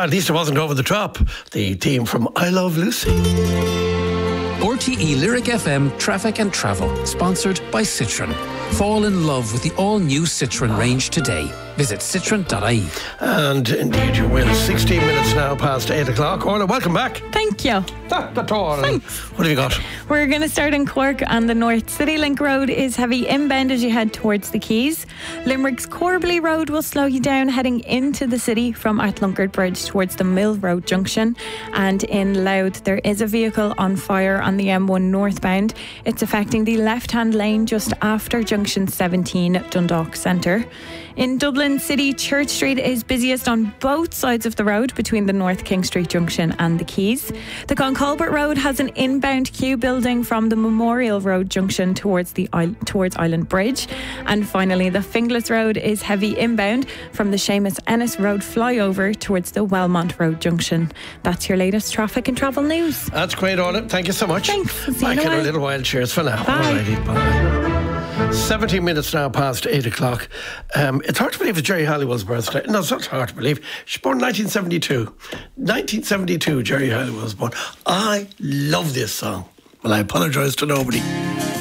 At least it wasn't Over the Top, the theme from I Love Lucy. RTE Lyric FM Traffic and Travel, sponsored by Citroën. Fall in love with the all-new Citroën range today. Visit citroen.ie. And indeed you will. 16 minutes now past 8 o'clock. Orla, welcome back. Thank you. Not at all. Thanks. What have you got? We're going to start in Cork, and the North City Link Road is heavy inbound as you head towards the Quays. Limerick's Corbally Road will slow you down heading into the city from Athlunkard Bridge towards the Mill Road junction. And in Louth, there is a vehicle on fire on the M1 northbound. It's affecting the left-hand lane just after junction 17 Dundalk Centre. In Dublin City, Church Street is busiest on both sides of the road between the North King Street junction and the Quays. The Concolbert Road has an inbound queue building from the Memorial Road junction towards Island Bridge. And finally, the Finglas Road is heavy inbound from the Seamus Ennis Road flyover towards the Wellmont Road junction. That's your latest traffic and travel news. That's great, Orla. Thank you so much. Thanks. See you Back in in a a while. little while. Cheers for now. Bye. Alrighty, bye. 17 minutes now past 8 o'clock. It's hard to believe it's Jerry Halliwell's birthday. No, it's not hard to believe. She's born in 1972. 1972, Jerry Halliwell was born. I love this song. Well, I apologise to nobody.